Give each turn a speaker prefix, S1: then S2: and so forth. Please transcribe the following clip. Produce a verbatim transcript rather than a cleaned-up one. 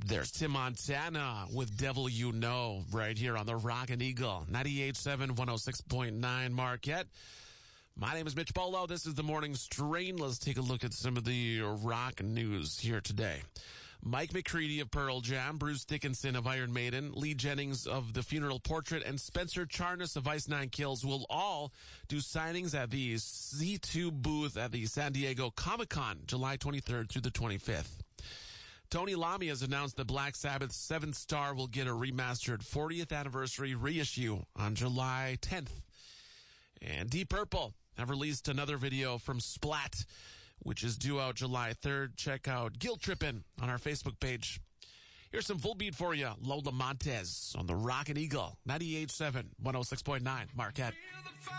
S1: There's Tim Montana with Devil You Know right here on the Rockin' Eagle. ninety-eight point seven, one oh six point nine Marquette. My name is Mitch Polo. This is the Morning Strain. Let's take a look at some of the rock news here today. Mike McCready of Pearl Jam, Bruce Dickinson of Iron Maiden, Lee Jennings of The Funeral Portrait, and Spencer Charnas of Ice Nine Kills will all do signings at the C two booth at the San Diego Comic-Con, July twenty-third through the twenty-fifth. Tony Iommi has announced that Black Sabbath's Seventh Star will get a remastered fortieth anniversary reissue on July tenth. And Deep Purple have released another video from Splat, which is due out July third. Check out Guilt Trippin' on our Facebook page. Here's some full beat for you. Lola Montez on the Rockin' Eagle, ninety-eight point seven, one oh six point nine Marquette.